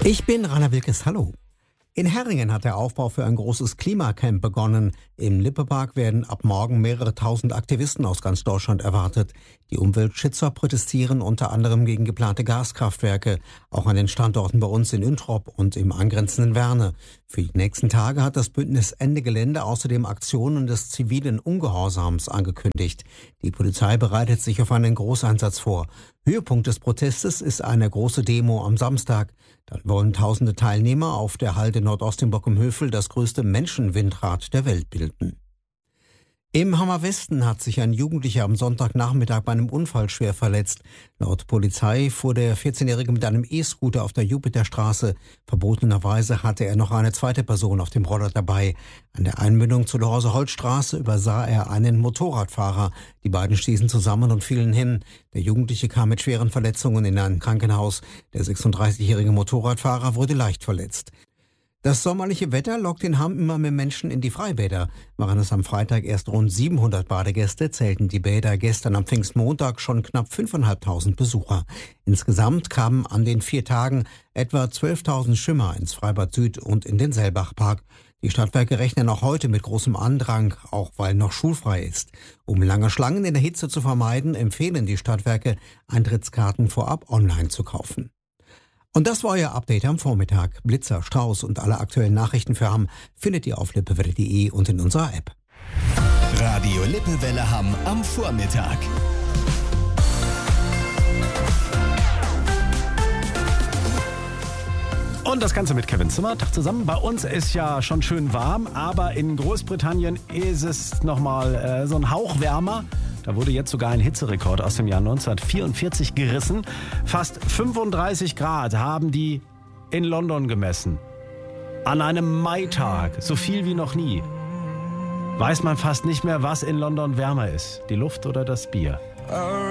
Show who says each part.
Speaker 1: Ich bin Rainer Wilkes, hallo. In Herringen hat der Aufbau für ein großes Klimacamp begonnen. Im Lippepark werden ab morgen mehrere tausend Aktivisten aus ganz Deutschland erwartet. Die Umweltschützer protestieren unter anderem gegen geplante Gaskraftwerke, auch an den Standorten bei uns in Üntrop und im angrenzenden Werne. Für die nächsten Tage hat das Bündnis Ende Gelände außerdem Aktionen des zivilen Ungehorsams angekündigt. Die Polizei bereitet sich auf einen Großeinsatz vor. Höhepunkt des Protestes ist eine große Demo am Samstag. Dann wollen tausende Teilnehmer auf der Halde Nordost in Bockenhövel das größte Menschenwindrad der Welt bilden. Im Hammerwesten hat sich ein Jugendlicher am Sonntagnachmittag bei einem Unfall schwer verletzt. Laut Polizei fuhr der 14-Jährige mit einem E-Scooter auf der Jupiterstraße. Verbotenerweise hatte er noch eine zweite Person auf dem Roller dabei. An der Einmündung zur Lorse-Holzstraße übersah er einen Motorradfahrer. Die beiden stießen zusammen und fielen hin. Der Jugendliche kam mit schweren Verletzungen in ein Krankenhaus. Der 36-jährige Motorradfahrer wurde leicht verletzt. Das sommerliche Wetter lockt in Hamm immer mehr Menschen in die Freibäder. Waren es am Freitag erst rund 700 Badegäste, zählten die Bäder gestern am Pfingstmontag schon knapp 5.500 Besucher. Insgesamt kamen an den 4 Tagen etwa 12.000 Schwimmer ins Freibad Süd und in den Sellbachpark. Die Stadtwerke rechnen auch heute mit großem Andrang, auch weil noch schulfrei ist. Um lange Schlangen in der Hitze zu vermeiden, empfehlen die Stadtwerke, Eintrittskarten vorab online zu kaufen. Und das war euer Update am Vormittag. Blitzer, Strauß und alle aktuellen Nachrichten für Hamm findet ihr auf lippewelle.de und in unserer App.
Speaker 2: Radio Lippewelle Hamm am Vormittag.
Speaker 3: Und das Ganze mit Kevin Zimmer. Tag zusammen. Bei uns ist ja schon schön warm, aber in Großbritannien ist es nochmal so ein Hauch wärmer. Da wurde jetzt sogar ein Hitzerekord aus dem Jahr 1944 gerissen. Fast 35 Grad haben die in London gemessen. An einem Maitag, so viel wie noch nie. Weiß man fast nicht mehr, was in London wärmer ist. Die Luft oder das Bier.